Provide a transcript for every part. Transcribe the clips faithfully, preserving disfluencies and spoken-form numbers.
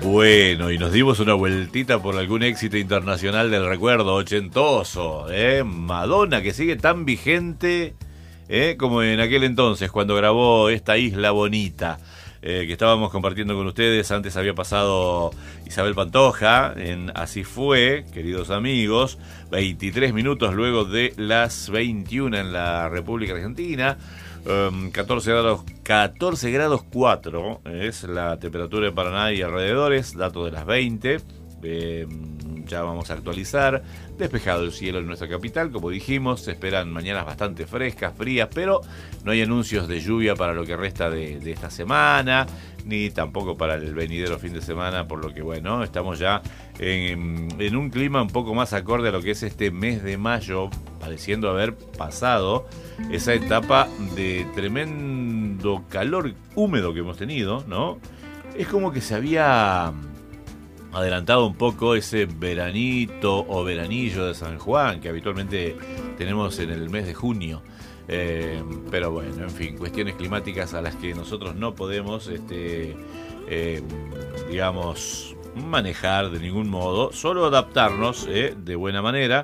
Bueno, y nos dimos una vueltita por algún éxito internacional del recuerdo ochentoso, ¿eh? Madonna, que sigue tan vigente, ¿eh? Como en aquel entonces, cuando grabó esta Isla Bonita, eh, que estábamos compartiendo con ustedes. Antes había pasado Isabel Pantoja en Así Fue, queridos amigos, veintitrés minutos luego de las veintiuna en la República Argentina. Um, catorce grados, catorce grados cuatro es la temperatura de Paraná y alrededores, dato de las veinte. Eh, ya vamos a actualizar. Despejado el cielo en nuestra capital, como dijimos, se esperan mañanas bastante frescas, frías, pero no hay anuncios de lluvia para lo que resta de, de esta semana, ni tampoco para el venidero fin de semana, por lo que bueno, estamos ya en, en un clima un poco más acorde a lo que es este mes de mayo, pareciendo haber pasado esa etapa de tremendo calor húmedo que hemos tenido, ¿no? Es como que se había adelantado un poco ese veranito o veranillo de San Juan que habitualmente tenemos en el mes de junio. Eh, pero bueno, en fin, cuestiones climáticas a las que nosotros no podemos, este, eh, digamos, manejar de ningún modo, solo adaptarnos eh, de buena manera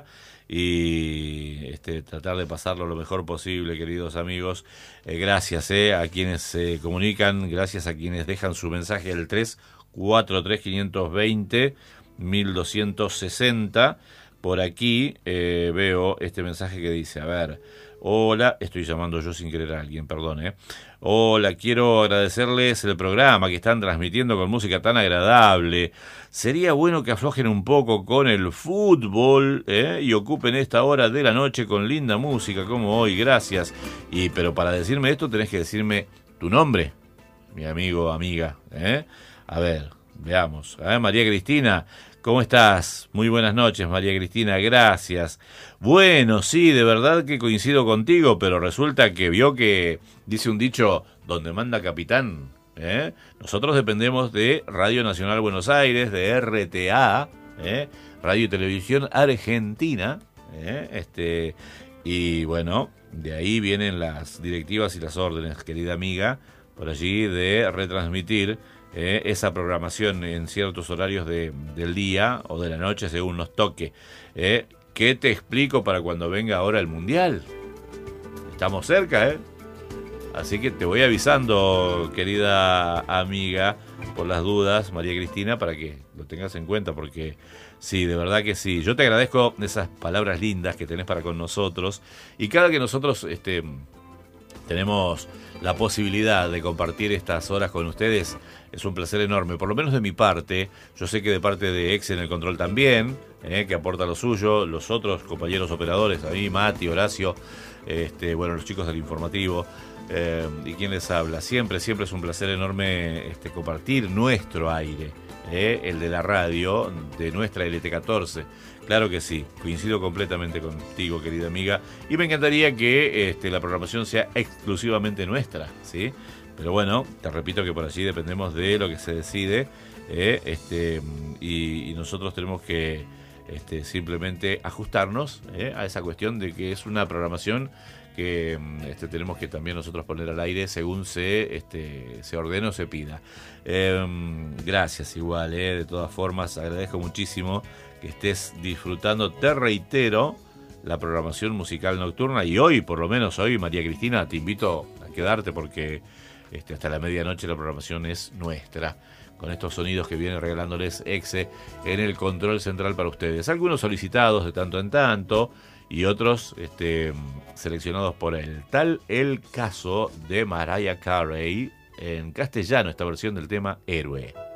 y este, tratar de pasarlo lo mejor posible, queridos amigos. Eh, gracias eh, a quienes se comunican, gracias a quienes dejan su mensaje al tres cuatro tres cinco dos cero uno dos seis cero. Por aquí eh, veo este mensaje que dice, a ver, hola, estoy llamando yo sin querer a alguien, perdón, eh. Hola, quiero agradecerles el programa que están transmitiendo con música tan agradable. Sería bueno que aflojen un poco con el fútbol, eh, y ocupen esta hora de la noche con linda música como hoy, gracias. Y pero para decirme esto tenés que decirme tu nombre, mi amigo, amiga, eh. A ver, veamos. ¿Eh? María Cristina, ¿cómo estás? Muy buenas noches, María Cristina, gracias. Bueno, sí, de verdad que coincido contigo, pero resulta que vio que dice un dicho, donde manda capitán. ¿Eh? Nosotros dependemos de Radio Nacional Buenos Aires, de R T A, ¿eh? Radio y Televisión Argentina, ¿eh? este, y bueno, de ahí vienen las directivas y las órdenes, querida amiga, por allí de retransmitir Eh, esa programación en ciertos horarios de, del día o de la noche según nos toque. Eh, ¿Qué te explico para cuando venga ahora el Mundial? Estamos cerca, ¿eh? Así que te voy avisando, querida amiga, por las dudas, María Cristina, para que lo tengas en cuenta, porque sí, de verdad que sí. Yo te agradezco esas palabras lindas que tenés para con nosotros, y cada que nosotros este, tenemos la posibilidad de compartir estas horas con ustedes, es un placer enorme, por lo menos de mi parte. Yo sé que de parte de Ex en el Control también, eh, que aporta lo suyo, los otros compañeros operadores, a mí, Mati, Horacio, este, bueno, los chicos del informativo, eh, y quien les habla. Siempre, siempre es un placer enorme este, compartir nuestro aire, eh, el de la radio, de nuestra L T catorce. Claro que sí, coincido completamente contigo, querida amiga, y me encantaría que este, la programación sea exclusivamente nuestra, ¿sí? Pero bueno, te repito que por allí dependemos de lo que se decide, eh, este, y, y nosotros tenemos que este, simplemente ajustarnos eh, a esa cuestión de que es una programación que este, tenemos que también nosotros poner al aire según se, este, se ordene o se pida. Eh, gracias igual, eh, de todas formas, agradezco muchísimo que estés disfrutando, te reitero, la programación musical nocturna, y hoy, por lo menos hoy, María Cristina, te invito a quedarte porque este, hasta la medianoche la programación es nuestra, con estos sonidos que viene regalándoles Exe en el control central para ustedes. Algunos solicitados de tanto en tanto y otros este, seleccionados por él. Tal el caso de Mariah Carey, en castellano esta versión del tema Héroe.